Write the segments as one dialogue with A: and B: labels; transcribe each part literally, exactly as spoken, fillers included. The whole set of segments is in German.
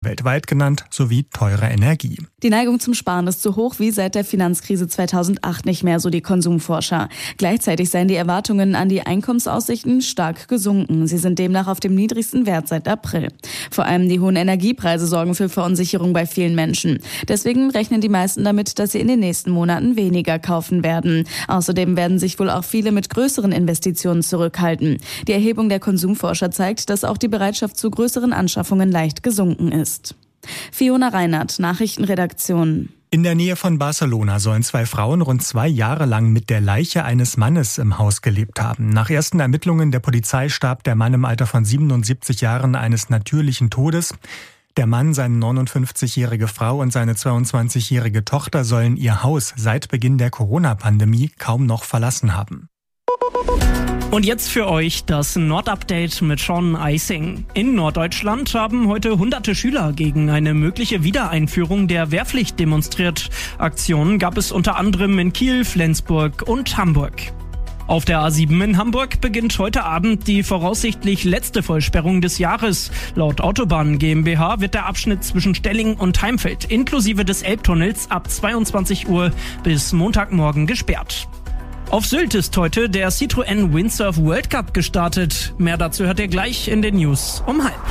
A: weltweit genannt, sowie teure Energie.
B: Die Neigung zum Sparen ist so hoch wie seit der Finanzkrise zweitausendacht nicht mehr, so die Konsumforscher. Gleichzeitig seien die Erwartungen an die Einkommensaussichten stark gesunken. Sie sind demnach auf dem niedrigsten Wert seit April. Vor allem die hohen Energiepreise sorgen für Verunsicherung bei vielen Menschen. Deswegen rechnen die meisten damit, dass sie in den nächsten Monaten weniger kaufen werden. Außerdem werden sich wohl auch viele mit größeren Investitionen zurückhalten. Die Erhebung der Konsumforscher zeigt, dass auch die Bereitschaft zu größeren Anschaffungen leicht gesunken ist. Fiona Reinhardt, Nachrichtenredaktion.
A: In der Nähe von Barcelona sollen zwei Frauen rund zwei Jahre lang mit der Leiche eines Mannes im Haus gelebt haben. Nach ersten Ermittlungen der Polizei starb der Mann im Alter von siebenundsiebzig Jahren eines natürlichen Todes. Der Mann, seine neunundfünfzigjährige Frau und seine zweiundzwanzigjährige Tochter sollen ihr Haus seit Beginn der Corona-Pandemie kaum noch verlassen haben.
C: Und jetzt für euch das Nord-Update mit Sean Eising. In Norddeutschland haben heute hunderte Schüler gegen eine mögliche Wiedereinführung der Wehrpflicht demonstriert. Aktionen gab es unter anderem in Kiel, Flensburg und Hamburg. Auf der A sieben in Hamburg beginnt heute Abend die voraussichtlich letzte Vollsperrung des Jahres. Laut Autobahnen GmbH wird der Abschnitt zwischen Stelling und Heimfeld inklusive des Elbtunnels ab zweiundzwanzig Uhr bis Montagmorgen gesperrt. Auf Sylt ist heute der Citroën Windsurf World Cup gestartet. Mehr dazu hört ihr gleich in den News um halb.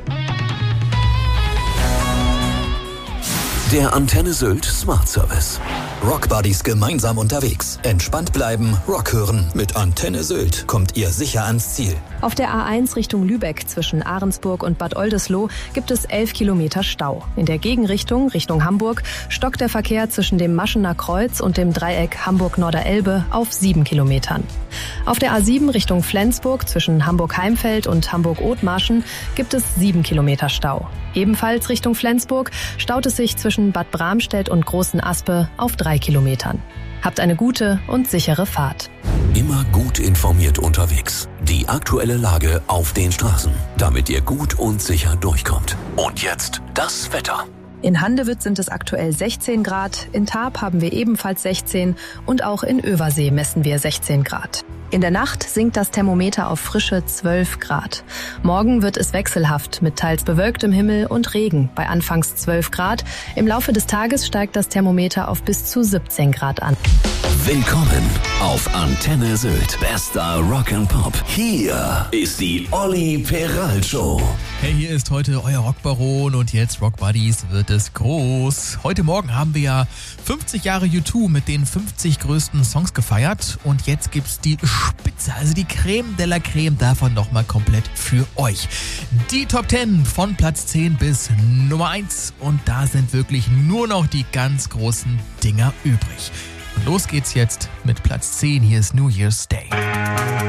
D: Der Antenne Sylt Smart Service. Rock Buddies gemeinsam unterwegs. Entspannt bleiben, Rock hören. Mit Antenne Sylt kommt ihr sicher ans Ziel.
E: Auf der A eins Richtung Lübeck zwischen Ahrensburg und Bad Oldesloe gibt es elf Kilometer Stau. In der Gegenrichtung, Richtung Hamburg, stockt der Verkehr zwischen dem Maschener Kreuz und dem Dreieck Hamburg-Norderelbe auf sieben Kilometern. Auf der A sieben Richtung Flensburg zwischen Hamburg-Heimfeld und Hamburg-Othmarschen gibt es sieben Kilometer Stau. Ebenfalls Richtung Flensburg staut es sich zwischen Bad Bramstedt und Großen Aspe auf drei Kilometern. Habt eine gute und sichere Fahrt.
D: Immer gut informiert unterwegs. Die aktuelle Lage auf den Straßen, damit ihr gut und sicher durchkommt. Und jetzt das Wetter.
E: In Handewitt sind es aktuell sechzehn Grad, in Tarp haben wir ebenfalls sechzehn und auch in Översee messen wir sechzehn Grad. In der Nacht sinkt das Thermometer auf frische zwölf Grad. Morgen wird es wechselhaft mit teils bewölktem Himmel und Regen bei anfangs zwölf Grad. Im Laufe des Tages steigt das Thermometer auf bis zu siebzehn Grad an.
D: Willkommen auf Antenne Sylt. Bester Rock'n'Pop. Hier ist die Olli Peral Show.
F: Hey, hier ist heute euer Rockbaron und jetzt Rock Buddies wird es groß. Heute Morgen haben wir ja fünfzig Jahre U zwei mit den fünfzig größten Songs gefeiert und jetzt gibt's die Spitze, also die Creme de la Creme davon nochmal komplett für euch. Die Top zehn von Platz zehn bis Nummer eins und da sind wirklich nur noch die ganz großen Dinger übrig. Und los geht's jetzt mit Platz zehn, hier ist New Year's Day.